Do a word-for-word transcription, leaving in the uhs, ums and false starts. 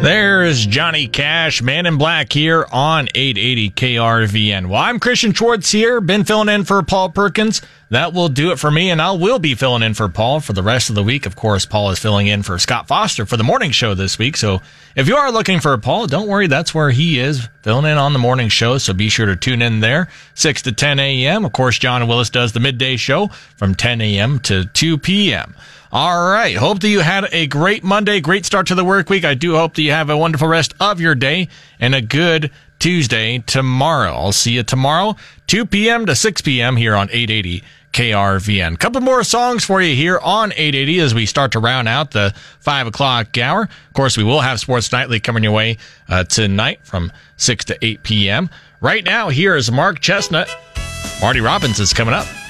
There's Johnny Cash, Man in Black here on eight eighty K R V N. Well, I'm Christian Schwartz here, been filling in for Paul Perkins. That will do it for me, and I will be filling in for Paul for the rest of the week. Of course, Paul is filling in for Scott Foster for the morning show this week, so if you are looking for Paul, don't worry, that's where he is, filling in on the morning show, so be sure to tune in there, six to ten a.m. Of course, John Willis does the midday show from ten a.m. to two p.m. All right, hope that you had a great Monday, great start to the work week. I do hope that you have a wonderful rest of your day and a good Tuesday tomorrow. I'll see you tomorrow, two p.m. to six p.m. here on eight eighty K R V N. Couple more songs for you here on eight eighty as we start to round out the five o'clock hour. Of course, we will have Sports Nightly coming your way uh, tonight from six to eight p.m. Right now, here is Mark Chestnut. Marty Robbins is coming up.